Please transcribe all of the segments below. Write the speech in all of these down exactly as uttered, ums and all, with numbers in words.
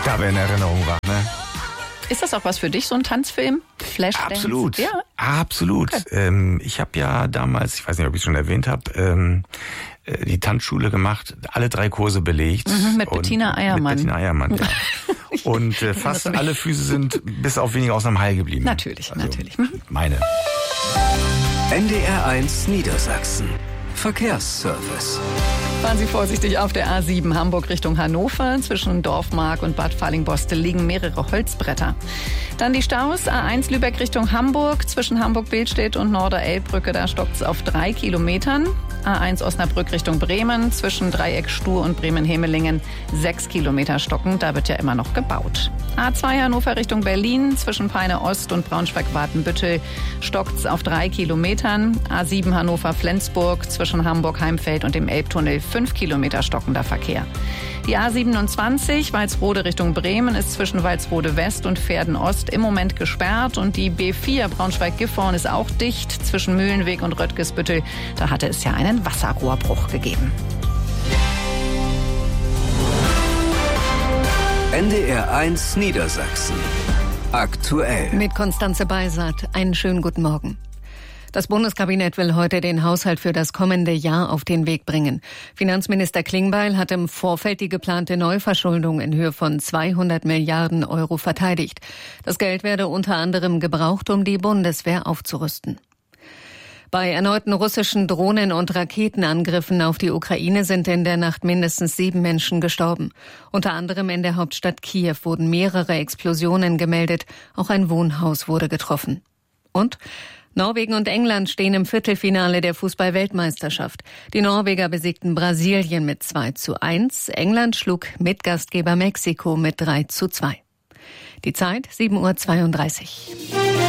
da wäre eine Erinnerung wach, ne? Ist das auch was für dich, so ein Tanzfilm? Flashdance? Absolut, ja. absolut. Okay. Ähm, ich habe ja damals, ich weiß nicht, ob ich es schon erwähnt habe, ähm, die Tanzschule gemacht, alle drei Kurse belegt. Mhm, mit Bettina Eiermann. Mit Bettina Eiermann, ja. Und äh, fast alle Füße sind bis auf wenige aus einem Heil geblieben. Natürlich, also, natürlich. Mhm. Meine. N D R eins Niedersachsen. Verkehrsservice. Fahren Sie vorsichtig auf der A sieben Hamburg Richtung Hannover. Zwischen Dorfmark und Bad Fallingbostel liegen mehrere Holzbretter. Dann die Staus. A eins Lübeck Richtung Hamburg. Zwischen Hamburg-Billstedt und Norder-Elbbrücke, da stockt es auf drei Kilometern. A eins Osnabrück Richtung Bremen. Zwischen Dreieck Stur und Bremen-Hemelingen sechs Kilometer stocken. Da wird ja immer noch gebaut. A zwei Hannover Richtung Berlin. Zwischen Peine Ost und Braunschweig-Watenbüttel stockt es auf drei Kilometern. A sieben Hannover-Flensburg. Zwischen Hamburg-Heimfeld und dem Elbtunnel fünf Kilometer stockender Verkehr. Die A siebenundzwanzig Walsrode Richtung Bremen ist zwischen Walsrode West und Verden Ost im Moment gesperrt und die B vier Braunschweig-Gifhorn ist auch dicht zwischen Mühlenweg und Röttgesbüttel. Da hatte es ja einen Wasserrohrbruch gegeben. N D R eins Niedersachsen. Aktuell. Mit Konstanze Beisat. Einen schönen guten Morgen. Das Bundeskabinett will heute den Haushalt für das kommende Jahr auf den Weg bringen. Finanzminister Klingbeil hat im Vorfeld die geplante Neuverschuldung in Höhe von zweihundert Milliarden Euro verteidigt. Das Geld werde unter anderem gebraucht, um die Bundeswehr aufzurüsten. Bei erneuten russischen Drohnen- und Raketenangriffen auf die Ukraine sind in der Nacht mindestens sieben Menschen gestorben. Unter anderem in der Hauptstadt Kiew wurden mehrere Explosionen gemeldet. Auch ein Wohnhaus wurde getroffen. Und Norwegen und England stehen im Viertelfinale der Fußball-Weltmeisterschaft. Die Norweger besiegten Brasilien mit zwei zu eins. England schlug Mitgastgeber Mexiko mit drei zu zwei. Die Zeit sieben Uhr zweiunddreißig.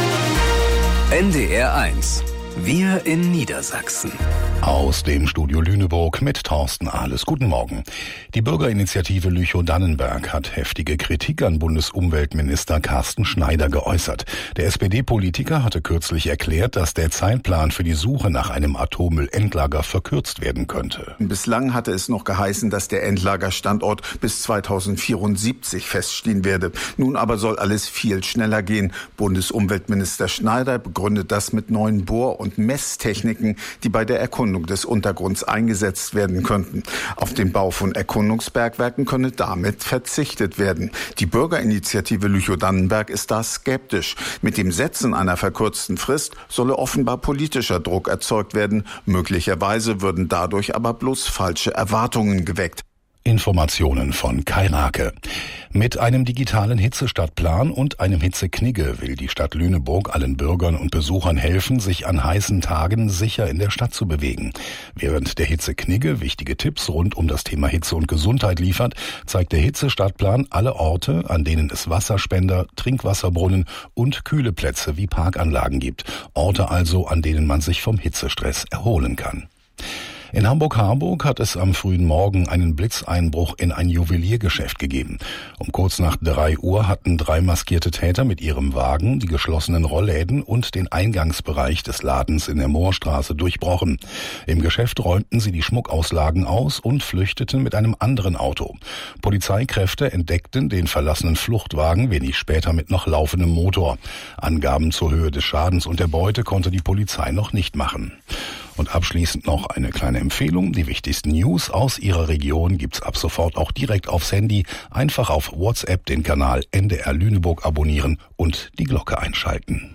N D R eins. Wir in Niedersachsen. Aus dem Studio Lüneburg mit Thorsten Ahles. Guten Morgen. Die Bürgerinitiative Lüchow-Dannenberg hat heftige Kritik an Bundesumweltminister Carsten Schneider geäußert. Der S P D-Politiker hatte kürzlich erklärt, dass der Zeitplan für die Suche nach einem Atommüllendlager verkürzt werden könnte. Bislang hatte es noch geheißen, dass der Endlagerstandort bis zweitausendvierundsiebzig feststehen werde. Nun aber soll alles viel schneller gehen. Bundesumweltminister Schneider begründet das mit neuen Bohr- und Messtechniken, die bei der Erkundung des Untergrunds eingesetzt werden könnten. Auf den Bau von Erkundungsbergwerken könne damit verzichtet werden. Die Bürgerinitiative Lüchow-Dannenberg ist da skeptisch. Mit dem Setzen einer verkürzten Frist solle offenbar politischer Druck erzeugt werden. Möglicherweise würden dadurch aber bloß falsche Erwartungen geweckt. Informationen von Kai Rake. Mit einem digitalen Hitzestadtplan und einem Hitzeknigge will die Stadt Lüneburg allen Bürgern und Besuchern helfen, sich an heißen Tagen sicher in der Stadt zu bewegen. Während der Hitzeknigge wichtige Tipps rund um das Thema Hitze und Gesundheit liefert, zeigt der Hitzestadtplan alle Orte, an denen es Wasserspender, Trinkwasserbrunnen und kühle Plätze wie Parkanlagen gibt. Orte also, an denen man sich vom Hitzestress erholen kann. In Hamburg-Harburg hat es am frühen Morgen einen Blitzeinbruch in ein Juweliergeschäft gegeben. Um kurz nach drei Uhr hatten drei maskierte Täter mit ihrem Wagen die geschlossenen Rollläden und den Eingangsbereich des Ladens in der Moorstraße durchbrochen. Im Geschäft räumten sie die Schmuckauslagen aus und flüchteten mit einem anderen Auto. Polizeikräfte entdeckten den verlassenen Fluchtwagen wenig später mit noch laufendem Motor. Angaben zur Höhe des Schadens und der Beute konnte die Polizei noch nicht machen. Und abschließend noch eine kleine Empfehlung. Die wichtigsten News aus Ihrer Region gibt's ab sofort auch direkt aufs Handy. Einfach auf WhatsApp den Kanal N D R Lüneburg abonnieren und die Glocke einschalten.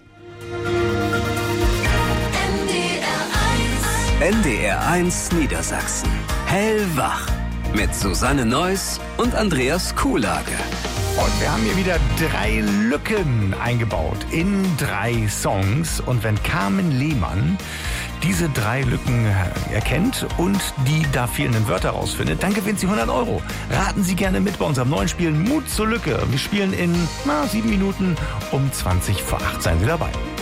N D R eins Niedersachsen. Hellwach. Mit Susanne Neuss und Andreas Kuhlage. Und wir haben hier wieder drei Lücken eingebaut in drei Songs. Und wenn Carmen Lehmann diese drei Lücken erkennt und die da fehlenden Wörter rausfindet, dann gewinnt sie hundert Euro. Raten Sie gerne mit bei unserem neuen Spiel Mut zur Lücke. Wir spielen in na, sieben Minuten um zwanzig vor acht. Seien Sie dabei.